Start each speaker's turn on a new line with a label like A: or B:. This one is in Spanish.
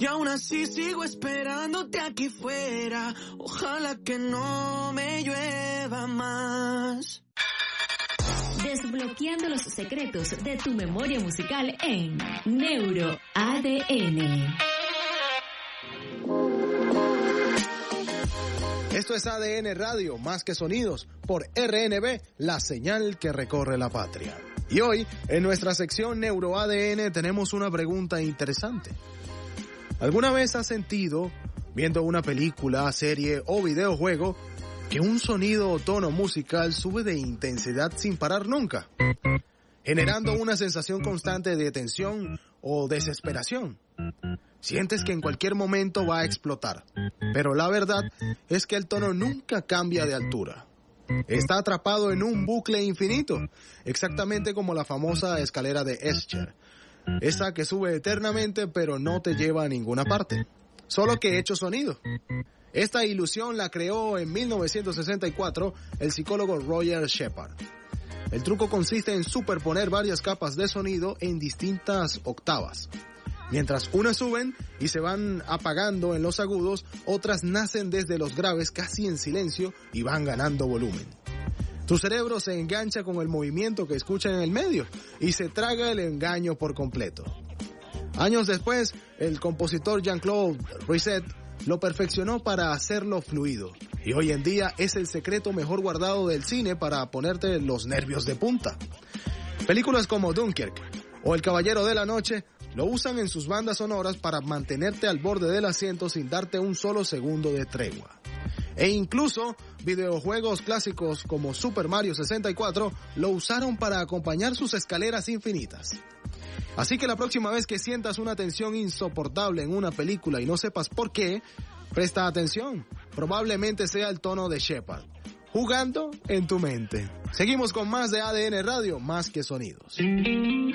A: Y aún así sigo esperándote aquí fuera. Ojalá que no me llueva más.
B: Desbloqueando los secretos de tu memoria musical en Neuro ADN.
C: Esto es ADN Radio, más que sonidos, por RNB, la señal que recorre la patria. Y hoy, en nuestra sección Neuro ADN, tenemos una pregunta interesante. ¿Alguna vez has sentido, viendo una película, serie o videojuego, que un sonido o tono musical sube de intensidad sin parar nunca, generando una sensación constante de tensión o desesperación? Sientes que en cualquier momento va a explotar, pero la verdad es que el tono nunca cambia de altura. Está atrapado en un bucle infinito, exactamente como la famosa escalera de Escher, esa que sube eternamente pero no te lleva a ninguna parte, solo que hecho sonido. Esta ilusión la creó en 1964 el psicólogo Roger Shepard. El truco consiste en superponer varias capas de sonido en distintas octavas. Mientras unas suben y se van apagando en los agudos, otras nacen desde los graves casi en silencio y van ganando volumen. Tu cerebro se engancha con el movimiento que escucha en el medio y se traga el engaño por completo. Años después, el compositor Jean-Claude Risset lo perfeccionó para hacerlo fluido, y hoy en día es el secreto mejor guardado del cine para ponerte los nervios de punta. Películas como Dunkirk o El Caballero de la Noche lo usan en sus bandas sonoras para mantenerte al borde del asiento sin darte un solo segundo de tregua. E incluso videojuegos clásicos como Super Mario 64 lo usaron para acompañar sus escaleras infinitas. Así que la próxima vez que sientas una tensión insoportable en una película y no sepas por qué, presta atención. Probablemente sea el tono de Shepard, jugando en tu mente. Seguimos con más de ADN Radio, más que sonidos.